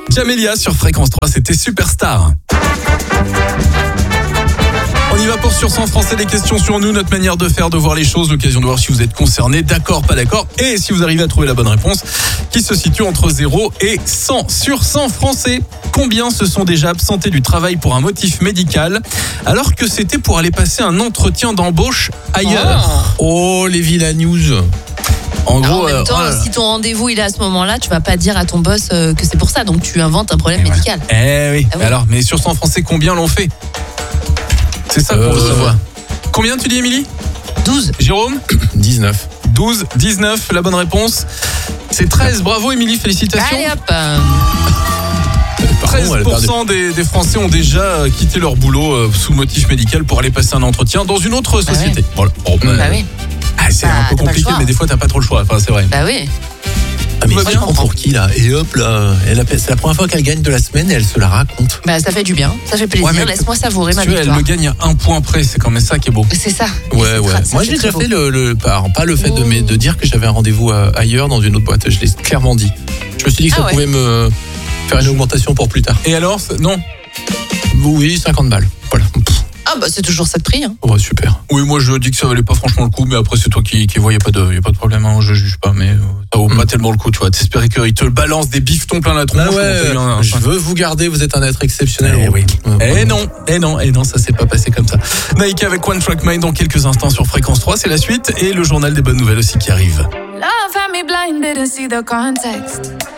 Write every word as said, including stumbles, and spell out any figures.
Jamelia sur Fréquence trois, c'était Superstar. On y va pour Sur cent Français, des questions sur nous, notre manière de faire, de voir les choses, l'occasion de voir si vous êtes concerné, d'accord, pas d'accord, et si vous arrivez à trouver la bonne réponse, qui se situe entre zéro et cent. Sur cent Français, combien se sont déjà absentés du travail pour un motif médical, alors que c'était pour aller passer un entretien d'embauche ailleurs? Oh, oh les villas news. En Alors, gros, en même temps, euh, oh si ton rendez-vous il est à ce moment-là, tu vas pas dire à ton boss euh, que c'est pour ça, donc tu inventes un problème Et médical. voilà. Eh oui. Ah oui. Alors, mais sur cent Français, combien l'ont fait? C'est ça qu'on Euh, veut savoir. Combien tu dis, Émilie? douze. Jérôme? dix-neuf. douze, dix-neuf, la bonne réponse. C'est treize. Bravo, Émilie, félicitations. Allez hop. euh, treize pour cent des, des Français ont déjà quitté leur boulot euh, sous motif médical pour aller passer un entretien dans une autre Bah société. ouais. Voilà. Bon, bah, Bah oui. ah, c'est Bah, un peu t'as pas le compliqué, choix. mais des fois, t'as pas trop le choix. Enfin, c'est vrai. Bah oui. Ah mais Tout va c'est bien. pour qui là? Et hop là, elle a- c'est la première fois qu'elle gagne de la semaine et elle se la raconte. Bah ça fait du bien, ça fait plaisir. Ouais, mais Laisse-moi savourer ma Tu vois, elle victoire. me gagne à un point près. C'est quand même ça qui est beau. C'est ça. Ouais Et c'est ouais. tra- ça, Moi c'est j'ai déjà très fait beau. le, le pas, pas le fait de, mais, de dire que j'avais un rendez-vous euh, ailleurs dans une autre boîte. Je l'ai clairement dit. Je me suis dit que Ah ça ouais. pouvait me faire une augmentation pour plus tard. Et alors, c'est- non. Oui, cinquante balles. Voilà. Pff, Ah bah c'est toujours ça de prix. Hein. oh, bah, super. Oui, moi je dis que ça valait pas franchement le coup, mais après c'est toi qui, qui vois, y a pas de, y a pas de problème, hein, je juge pas, mais euh, ça vaut Mm. pas tellement le coup, tu vois. T'espérais qu'ils te balancent des bifetons plein la tronche. Ah comment ouais, t'as eu un- un- je veux vous garder, vous êtes un être exceptionnel. Eh oui. Ouais, Eh non, eh non, eh non, ça s'est pas passé comme ça. Nike avec One Track Mind dans quelques instants sur Fréquence trois, c'est la suite, et le journal des bonnes nouvelles aussi qui arrive. Love had me blind, didn't see the context.